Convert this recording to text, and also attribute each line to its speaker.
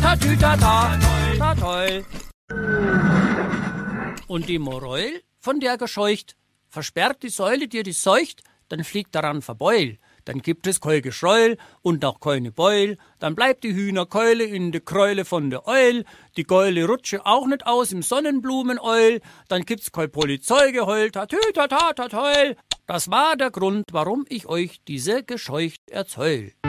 Speaker 1: tatütata, tatoi. Und die Moräul von der Gescheucht, versperrt die Säule dir die Seucht, dann fliegt daran Verbeul. Dann gibt es kein Geschreul und auch keine Beul. Dann bleibt die Hühnerkeule in de Keule von der Eul. Die Geule rutsche auch nicht aus im Sonnenblumeneul. Dann gibt's kein Polizeigeheul, tatütata, tateul. Das war der Grund, warum ich euch diese Gescheucht erzähl.